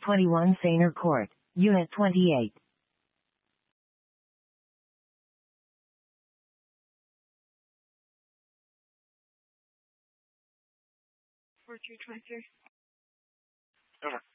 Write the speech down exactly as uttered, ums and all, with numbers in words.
twenty-one Sainer Court, Unit twenty-eight. four two twenty-three. Over.